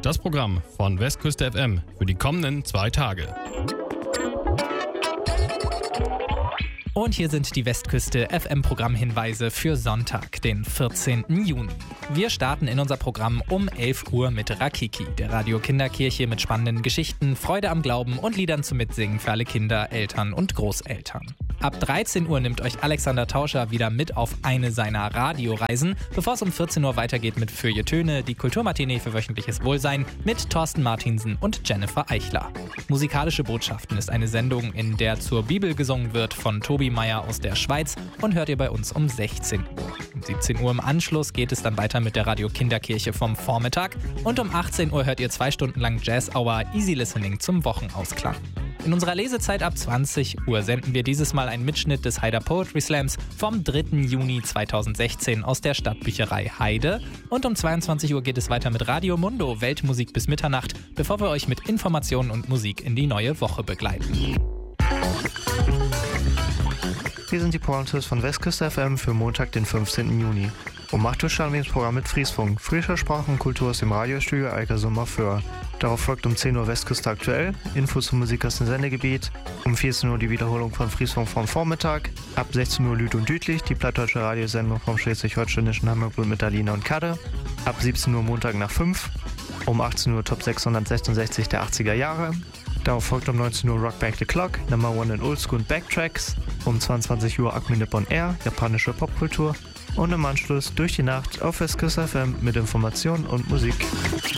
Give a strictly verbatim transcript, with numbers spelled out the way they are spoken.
das Programm von Westküste F M für die kommenden zwei Tage. Und hier sind die Westküste F M-Programmhinweise für Sonntag, den vierzehnten Juni. Wir starten in unser Programm um elf Uhr mit Rakiki, der Radio-Kinderkirche mit spannenden Geschichten, Freude am Glauben und Liedern zum Mitsingen für alle Kinder, Eltern und Großeltern. Ab dreizehn Uhr nimmt euch Alexander Tauscher wieder mit auf eine seiner Radioreisen, bevor es um vierzehn Uhr weitergeht mit Feuilletöne, die Kulturmatinee für wöchentliches Wohlsein mit Thorsten Martinsen und Jennifer Eichler. Musikalische Botschaften ist eine Sendung, in der zur Bibel gesungen wird von Tobi Meier aus der Schweiz und hört ihr bei uns um sechzehn Uhr. Um siebzehn Uhr im Anschluss geht es dann weiter mit der Radio-Kinderkirche vom Vormittag und um achtzehn Uhr hört ihr zwei Stunden lang Jazz Hour Easy Listening zum Wochenausklang. In unserer Lesezeit ab zwanzig Uhr senden wir dieses Mal einen Mitschnitt des Haider Poetry Slams vom dritten Juni zweitausendsechzehn aus der Stadtbücherei Heide. Und um zweiundzwanzig Uhr geht es weiter mit Radio Mundo, Weltmusik bis Mitternacht, bevor wir euch mit Informationen und Musik in die neue Woche begleiten. Hier sind die Pointers von Westküste F M für Montag, den fünfzehnten Juni. Um acht Uhr starten wir ins Programm mit Friesfunk, frischer Sprache und Kultur aus dem Radiostudio Eikersummer Föhr. Darauf folgt um zehn Uhr Westküste aktuell, Infos zur Musik aus dem Sendegebiet, um vierzehn Uhr die Wiederholung von Friesfunk vom Vormittag, ab sechzehn Uhr Lüd und Dütlich, die plattdeutsche Radiosendung vom schleswig-holsteinischen Hammerbund mit Alina und Kadde, ab siebzehn Uhr Montag nach fünf, um achtzehn Uhr Top sechshundertsechsundsechzig der achtziger Jahre, darauf folgt um neunzehn Uhr Rock Back the Clock, Number One in Old School und Backtracks, um zweiundzwanzig Uhr Akmi Nippon Air, japanische Popkultur und im Anschluss durch die Nacht auf Westküste F M mit Informationen und Musik.